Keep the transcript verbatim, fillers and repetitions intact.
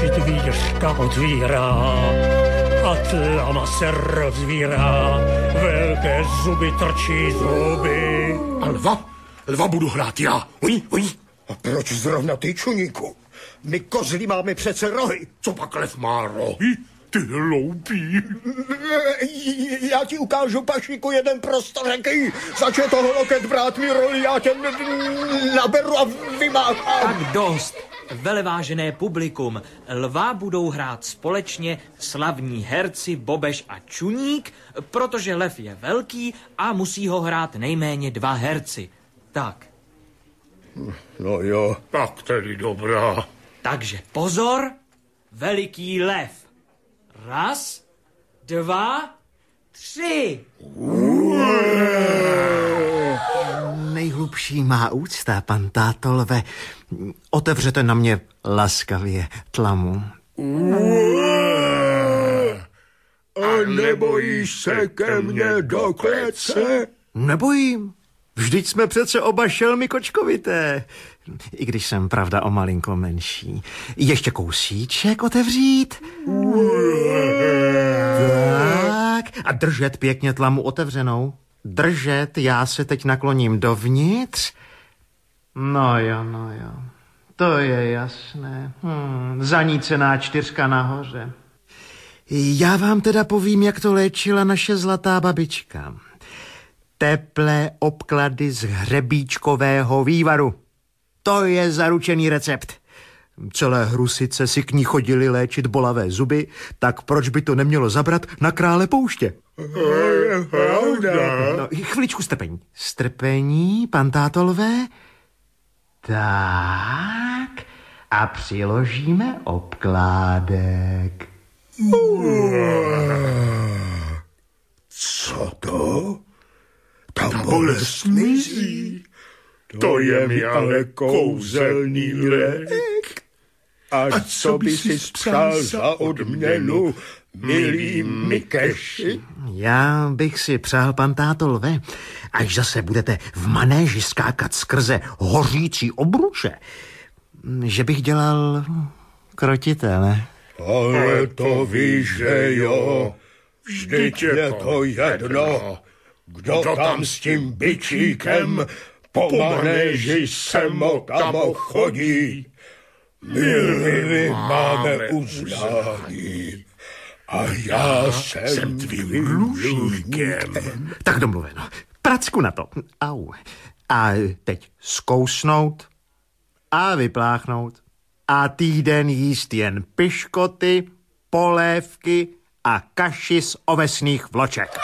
oči dvířka otvírá a tlama se rozvírá, velké zuby trčí zuby. A lva? Lva budu hrát já. Uj, uj. A proč zrovna ty, čuníku? My kozli máme přece rohy. Co pak lev má rohy? Ty hloupý. Já ti ukážu, Pašíku, jeden prostořeký. Zač je toho loket brát mi roli, já tě naberu a vymáchám. Tak dost. Velevážené publikum, lva budou hrát společně slavní herci Bobeš a Čuník, protože lev je velký a musí ho hrát nejméně dva herci. Tak. No jo. Tak tedy dobrá. Takže pozor, veliký lev. Raz, dva, tři. Nejhlubší má úcta, pan táto lve. Otevřete na mě laskavě tlamu. A nebojíš se ke mně do klece? Nebojím. Vždyť jsme přece oba šelmy kočkovité. I když jsem, pravda, o malinko menší. Ještě kousíček otevřít. Tak. A držet pěkně tlamu otevřenou. Držet, já se teď nakloním dovnitř. No jo, no jo. To je jasné. Hmm, zanícená čtyřka nahoře. Já vám teda povím, jak to léčila naše zlatá babička. Teplé obklady z hřebíčkového vývaru. To je zaručený recept. Celé Hrusice si k ní chodili léčit bolavé zuby, tak proč by to nemělo zabrat na krále pouště? No, chviličku strpení. Strpení, pan táto lve? Tak. A přiložíme obkládek. Co to? Ta bolest mizí. To je mi ale kouzelný lék. A co by si spřál za odměnu, milý Mikeši? Já bych si přál, pan táto lve, až zase budete v manéži skákat skrze hořící obruče, že bych dělal krotitele. Ale to víš, že jo, vždyť je to jedno, kdo tam s tím bičíkem po manéži semotamo chodí. My máme uznání a já jsem, jsem tvým dlužníkem. Tak domluveno. Pracku na to. Au. A teď zkousnout a vypláchnout. A týden jíst jen piškoty, polévky a kaši z ovesných vloček.